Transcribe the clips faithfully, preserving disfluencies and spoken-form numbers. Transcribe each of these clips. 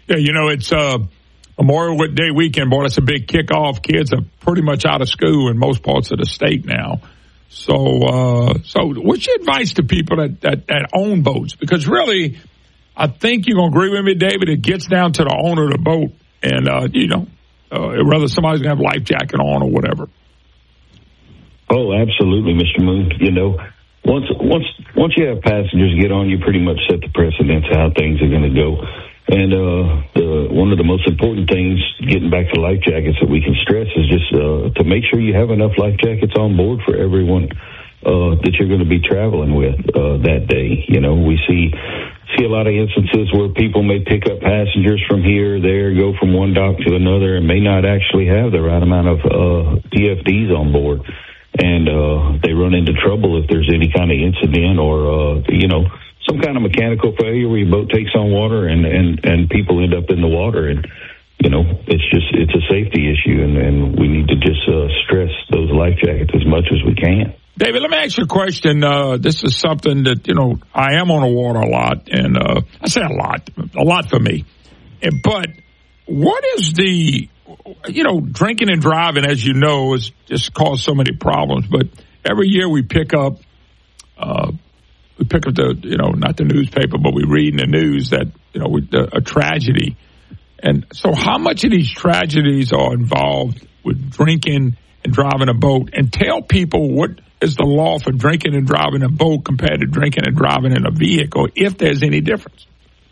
Yeah, you know, it's uh, Memorial Day weekend, boy, that's a big kickoff. Kids are pretty much out of school in most parts of the state now. So, uh, so what's your advice to people that, that, that own boats? Because really, I think you're going to agree with me, David, it gets down to the owner of the boat. And, uh, you know, uh, whether somebody's going to have a life jacket on or whatever. Oh, absolutely, Mister Moon. You know, once once once you have passengers get on, you pretty much set the precedence how things are going to go. And uh, the, one of the most important things, getting back to life jackets, that we can stress is just uh, to make sure you have enough life jackets on board for everyone uh, that you're going to be traveling with uh, that day. You know, we see see a lot of instances where people may pick up passengers from here or there, go from one dock to another, and may not actually have the right amount of uh, P F Ds on board. And uh, they run into trouble if there's any kind of incident or, uh, you know, some kind of mechanical failure where your boat takes on water and, and, and people end up in the water. And, you know, it's just, it's a safety issue, and, and we need to just uh, stress those life jackets as much as we can. David, let me ask you a question. Uh, this is something that, you know, I am on the water a lot, and uh, I say a lot, a lot for me. But what is the, you know, drinking and driving, as you know, has just caused so many problems. But every year we pick up, uh, we pick up the, you know, not the newspaper, but we read in the news that, you know, a, a tragedy. And so how much of these tragedies are involved with drinking and driving a boat? And tell people what is the law for drinking and driving a boat compared to drinking and driving in a vehicle, if there's any difference.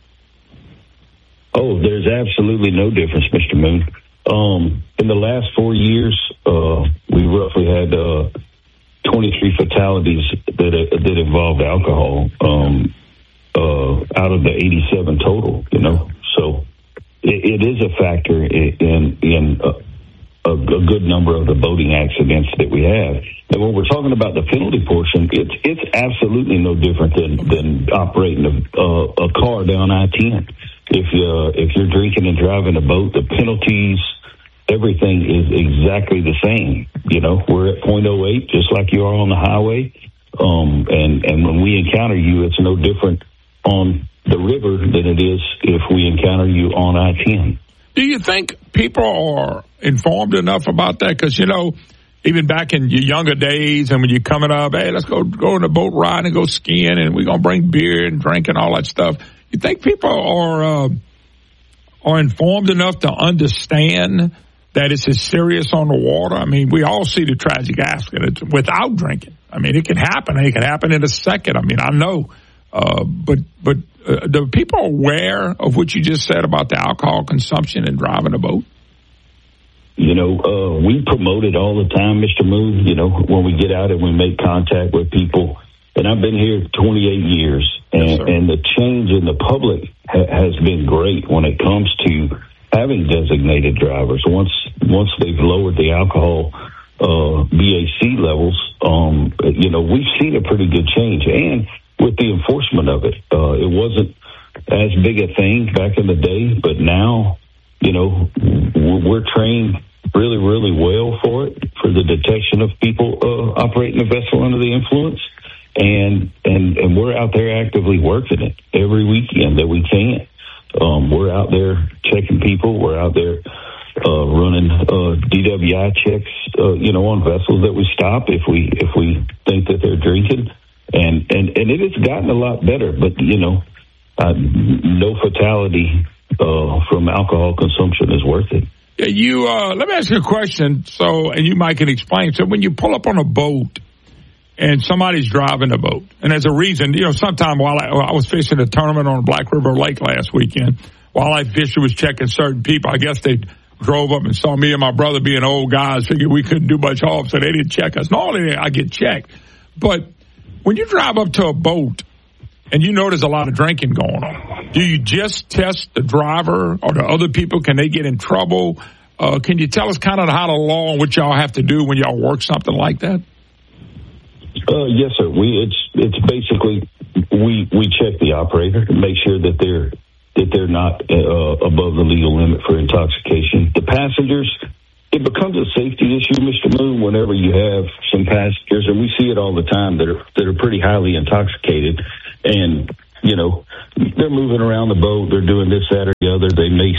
Oh, there's absolutely no difference, Mister Moon. Um, in the last four years, uh, we roughly had uh, twenty-three fatalities that that involved alcohol um, uh, out of the eighty-seven total. You know, so it, it is a factor in in a, a good number of the boating accidents that we have. And when we're talking about the penalty portion, it's it's absolutely no different than than operating a, a, a car down I ten. If you if you're drinking and driving a boat, the penalties, everything is exactly the same. You know, we're at point oh eight, just like you are on the highway. Um, and, and when we encounter you, it's no different on the river than it is if we encounter you on I ten. Do you think people are informed enough about that? Because, you know, even back in your younger days and when you're coming up, hey, let's go go on a boat ride and go skiing, and we're going to bring beer and drink and all that stuff. You think people are uh, are informed enough to understand that it's as serious on the water? I mean, we all see the tragic accidents without drinking. I mean, it can happen. It can happen in a second. I mean, I know. Uh, but but uh, the people aware of what you just said about the alcohol consumption and driving a boat? You know, uh, we promote it all the time, Mister Moon. You know, when we get out and we make contact with people. And I've been here twenty-eight years, and, yes, and the change in the public ha- has been great when it comes to having designated drivers. Once once they've lowered the alcohol uh, B A C levels, um, you know, we've seen a pretty good change. And with the enforcement of it, uh, it wasn't as big a thing back in the day, but now, you know, we're trained really, really well for it, for the detection of people uh, operating a vessel under the influence. And, and and we're out there actively working it every weekend that we can. Um, we're out there checking people. We're out there uh, running uh, D W I checks, uh, you know, on vessels that we stop if we if we think that they're drinking. And and, and it has gotten a lot better. But, you know, uh, no fatality uh, from alcohol consumption is worth it. Yeah, you. Uh, let me ask you a question. So, and you might can explain. So, when you pull up on a boat and somebody's driving a boat, and there's a reason, you know, sometime while I, I was fishing a tournament on Black River Lake last weekend, while I fisher was checking certain people, I guess they drove up and saw me and my brother being old guys, figured we couldn't do much off, so they didn't check us. Normally, I get checked. But when you drive up to a boat and you know there's a lot of drinking going on, do you just test the driver or the other people? Can they get in trouble? Uh, can you tell us kind of how the law and what y'all have to do when y'all work something like that? Uh, yes, sir. We it's it's basically we we check the operator to make sure that they're that they're not uh, above the legal limit for intoxication. The passengers, it becomes a safety issue, Mister Moon, whenever you have some passengers, and we see it all the time that are that are pretty highly intoxicated, and you know they're moving around the boat, they're doing this, that, or the other. They may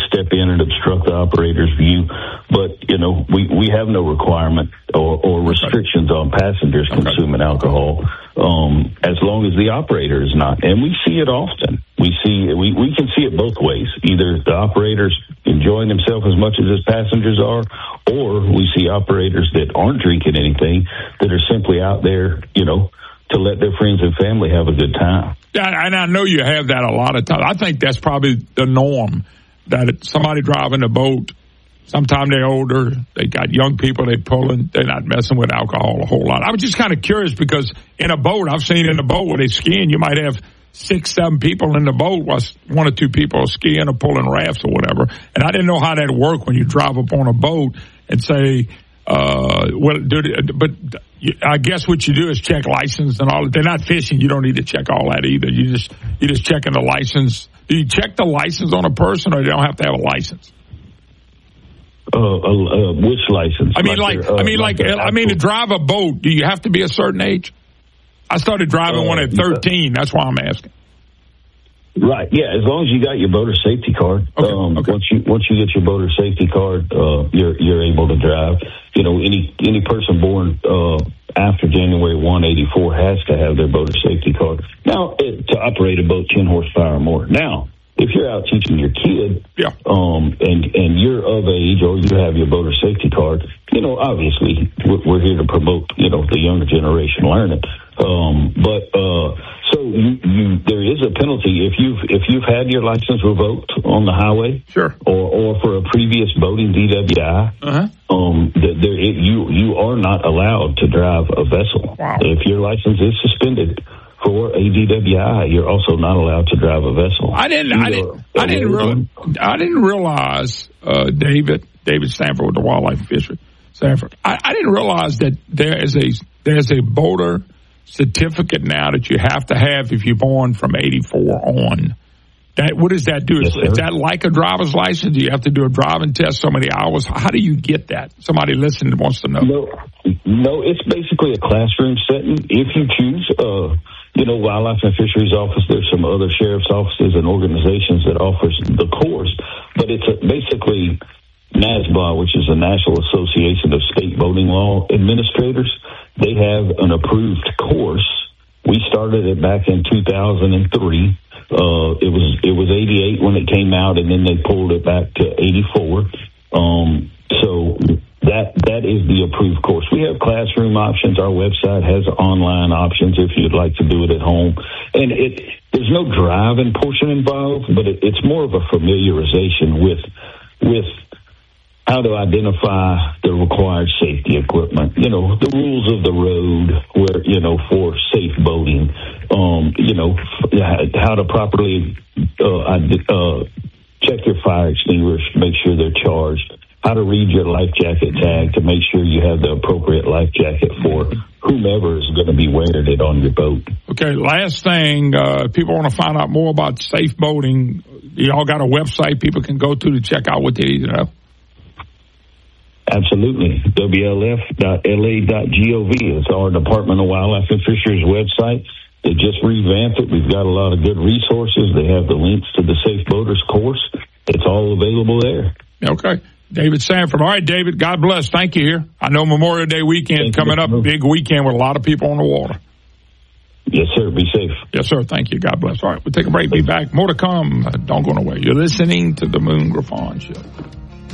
operator's view. But, you know, we, we have no requirement or, or restrictions on passengers okay. consuming alcohol, um, as long as the operator is not. And we see it often. We see we, we can see it both ways. Either the operator's enjoying themselves as much as his passengers are, or we see operators that aren't drinking anything that are simply out there, you know, to let their friends and family have a good time. Yeah, and I know you have that a lot of times. I think that's probably the norm, that it's somebody driving a boat, sometime they're older, they got young people they pulling, they're not messing with alcohol a whole lot. I was just kind of curious because in a boat, I've seen in a boat where they skiing, you might have six, seven people in the boat, while one or two people are skiing or pulling rafts or whatever. And I didn't know how that worked when you drive up on a boat and say, uh, well, do they, but I guess what you do is check license and all. They're not fishing. You don't need to check all that either. You just, you just checking the license. Do you check the license on a person, or they don't have to have a license? Uh, uh, which license? I mean, like, like uh, I mean, like, like I mean, to drive a boat, do you have to be a certain age? I started driving uh, one at thirteen. Yeah. That's why I'm asking. Right. Yeah. As long as you got your boater safety card. Okay. Um, okay. Once you once you get your boater safety card, uh, you're you're able to drive. You know, any any person born uh, after January first, eighty-four has to have their boater safety card. Now, it, to operate a boat ten horsepower or more. Now, if you're out teaching your kid, yeah. um, and and you're of age or you have your boater safety card, you know, obviously we're, we're here to promote, you know, the younger generation learning. Um, but uh, so you, you, there is a penalty if you've if you've had your license revoked on the highway, sure, or, or for a previous boating D W I. Uh-huh. Um, there it, you you are not allowed to drive a vessel. Wow. If your license is suspended for a D W I, you're also not allowed to drive a vessel. I didn't. Either, I didn't. I didn't, real, I didn't realize, uh, David David Sanford with the wildlife fishery. Sanford. I, I didn't realize that there is a there's a boater certificate now that you have to have if you're born from eighty-four on. That what does that do? Yes, is, is that like a driver's license? Do you have to do a driving test so many hours? How do you get that? Somebody listening wants to know. No, no, it's basically a classroom setting. If you choose, uh, you know, Wildlife and Fisheries Office, there's some other sheriff's offices and organizations that offers the course, but it's a, basically NASBA, which is the National Association of State Boating Law Administrators. They have an approved course. We started it back in two thousand three. Uh, it was it was eighty-eight when it came out, and then they pulled it back to eighty-four. Um, so that that is the approved course. We have classroom options. Our website has online options if you'd like to do it at home. And it there's no driving portion involved, but it, it's more of a familiarization with with how to identify the required safety equipment, you know, the rules of the road where, you know, for safe boating, um, you know, how to properly uh, uh, check your fire extinguishers, make sure they're charged, how to read your life jacket tag to make sure you have the appropriate life jacket for whomever is going to be wearing it on your boat. Okay, last thing, uh, people want to find out more about safe boating. You all got a website people can go to to check out what they need to know? Absolutely. W L F dot L A dot gov is our Department of Wildlife and Fisheries website. They just revamped it. We've got a lot of good resources. They have the links to the Safe Boaters course. It's all available there. Okay. David Sanford. All right, David, God bless. Thank you here. I know Memorial Day weekend Thank coming up, big weekend with a lot of people on the water. Yes, sir. Be safe. Yes, sir. Thank you. God bless. All right, we'll take a break. Be back. More to come. Uh, don't go away. You're listening to the Moon Griffon Show.